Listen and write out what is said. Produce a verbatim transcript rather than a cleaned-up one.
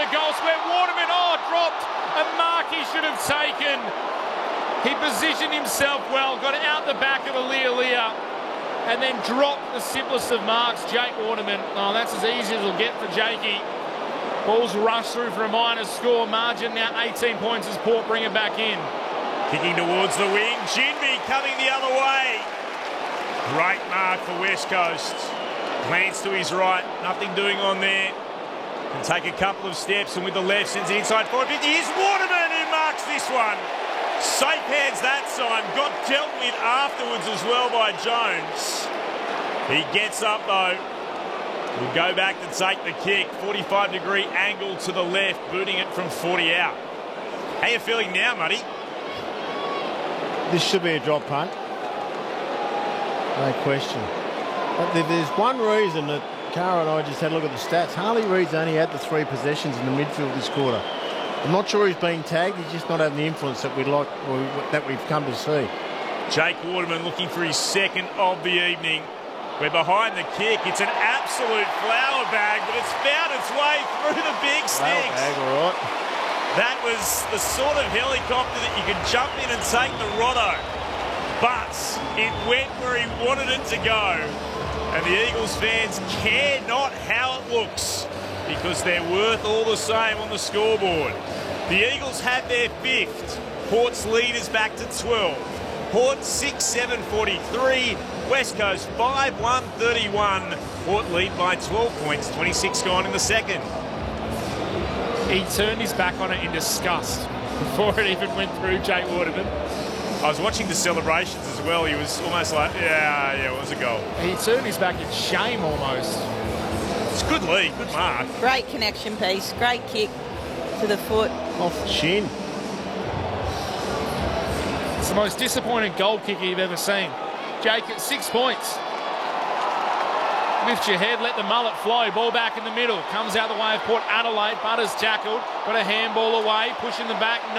goal square. Waterman, oh, dropped a mark he should have taken. He positioned himself well, got out the back of Alialia, and then dropped the simplest of marks, Jake Waterman. Oh, that's as easy as it'll get for Jakey. Ball's rushed through for a minor score margin. Now eighteen points as Port bring it back in. Kicking towards the wing. Jinby coming the other way. Great mark for West Coast. Glance to his right. Nothing doing on there. Can take a couple of steps, and with the left sends it inside forward fifty. Here's Waterman who marks this one. Safe hands that time. Got dealt with afterwards as well by Jones. He gets up though. Will go back to take the kick. forty-five degree angle to the left, booting it from forty out. How you feeling now, Muddy? This should be a drop punt. No question. But there's one reason that Cara and I just had a look at the stats. Harley Reid's only had the three possessions in the midfield this quarter. I'm not sure he's being tagged. He's just not having the influence that we'd like, or that we've come to see. Jake Waterman looking for his second of the evening. We're behind the kick. It's an absolute flower bag, but it's found its way through the big sticks. Flower bag, all right. That was the sort of helicopter that you could jump in and take the Rotto. But it went where he wanted it to go. And the Eagles fans care not how it looks, because they're worth all the same on the scoreboard. The Eagles have their fifth. Port's lead is back to twelve. Port six seven forty-three. West Coast five one thirty-one. Port lead by twelve points. twenty-six gone in the second. He turned his back on it in disgust before it even went through Jake Waterman. I was watching the celebrations as well. He was almost like, yeah, yeah, it was a goal. He turned his back in shame almost. It's good lead, good mark. Great connection piece, great kick to the foot. Off the shin. It's the most disappointing goal kicker you've ever seen. Jake at six points. Lift your head, let the mullet flow. Ball back in the middle. Comes out the way of Port Adelaide. Butters tackled. Got a handball away. Pushing the back.